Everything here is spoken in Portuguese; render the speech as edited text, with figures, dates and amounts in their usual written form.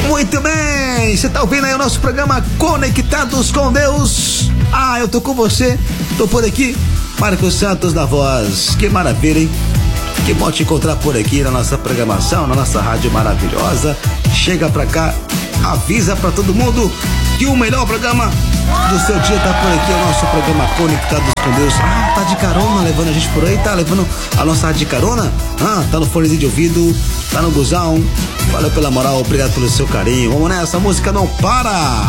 Muito bem, você tá ouvindo aí o nosso programa Conectados com Deus. Eu tô com você, tô por aqui, Marcos Santos da Voz. Que maravilha, hein? Que bom te encontrar por aqui na nossa programação, na nossa rádio maravilhosa. Chega pra cá, avisa pra todo mundo que o melhor programa do seu dia tá por aqui, o nosso programa Conectados com Deus. Tá de carona levando a gente por aí, tá levando a nossa rádio de carona? Tá no fonezinho de ouvido, tá no busão. Valeu pela moral, obrigado pelo seu carinho. Vamos nessa, a música não para.